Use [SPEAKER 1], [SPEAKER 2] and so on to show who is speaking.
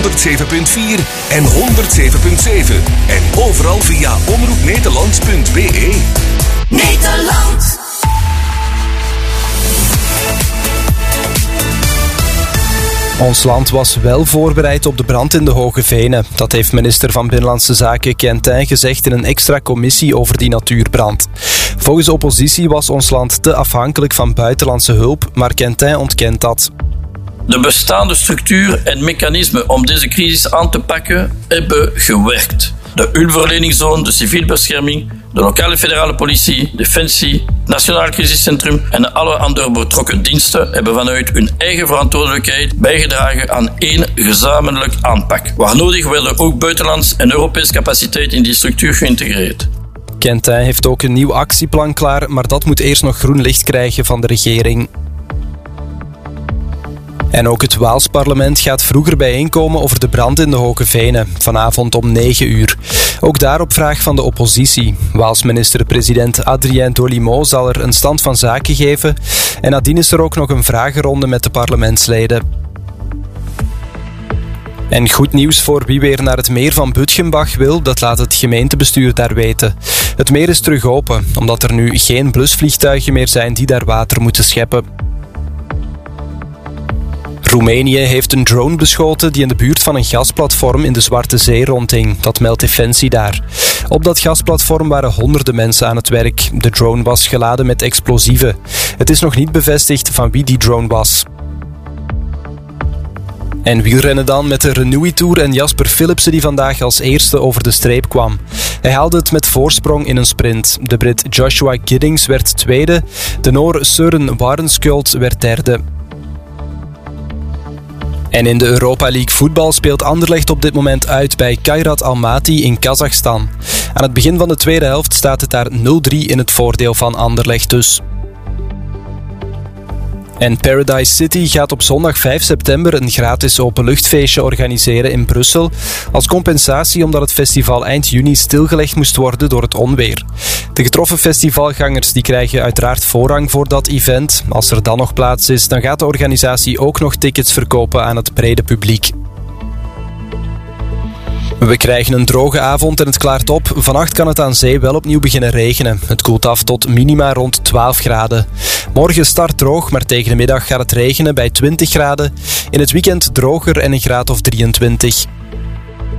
[SPEAKER 1] 107.4 en 107.7. En overal via omroepnederland.be.
[SPEAKER 2] Nederland.
[SPEAKER 3] Ons land was wel voorbereid op de brand in de Hoge Venen. Dat heeft minister van Binnenlandse Zaken Quentin gezegd in een extra commissie over die natuurbrand. Volgens de oppositie was ons land te afhankelijk van buitenlandse hulp, maar Quentin ontkent dat.
[SPEAKER 4] De bestaande structuur en mechanismen om deze crisis aan te pakken hebben gewerkt. De hulpverleningszone, de civiele bescherming, de lokale federale politie, Defensie, het Nationaal Crisiscentrum en alle andere betrokken diensten hebben vanuit hun eigen verantwoordelijkheid bijgedragen aan één gezamenlijk aanpak. Waar nodig werden ook buitenlands en Europees capaciteit in die structuur geïntegreerd.
[SPEAKER 3] Quentin heeft ook een nieuw actieplan klaar, maar dat moet eerst nog groen licht krijgen van de regering. En ook het Waals parlement gaat vroeger bijeenkomen over de brand in de Hoge Venen, vanavond om 9 uur. Ook daar op vraag van de oppositie. Waals minister-president Adrien Dolimot zal er een stand van zaken geven. En nadien is er ook nog een vragenronde met de parlementsleden. En goed nieuws voor wie weer naar het meer van Butgenbach wil, dat laat het gemeentebestuur daar weten. Het meer is terug open, omdat er nu geen blusvliegtuigen meer zijn die daar water moeten scheppen. Roemenië heeft een drone beschoten die in de buurt van een gasplatform in de Zwarte Zee rondhing. Dat meldt Defensie daar. Op dat gasplatform waren honderden mensen aan het werk. De drone was geladen met explosieven. Het is nog niet bevestigd van wie die drone was. En wielrennen dan met de Renewy Tour en Jasper Philipsen die vandaag als eerste over de streep kwam. Hij haalde het met voorsprong in een sprint. De Brit Joshua Giddings werd tweede. De Noor Søren Warenskjold werd derde. En in de Europa League voetbal speelt Anderlecht op dit moment uit bij Kairat Almaty in Kazachstan. Aan het begin van de tweede helft staat het daar 0-3 in het voordeel van Anderlecht dus. En Paradise City gaat op zondag 5 september een gratis openluchtfeestje organiseren in Brussel. Als compensatie omdat het festival eind juni stilgelegd moest worden door het onweer. De getroffen festivalgangers die krijgen uiteraard voorrang voor dat event. Als er dan nog plaats is, dan gaat de organisatie ook nog tickets verkopen aan het brede publiek. We krijgen een droge avond en het klaart op. Vannacht kan het aan zee wel opnieuw beginnen regenen. Het koelt af tot minima rond 12 graden. Morgen start droog, maar tegen de middag gaat het regenen bij 20 graden. In het weekend droger en een graad of 23.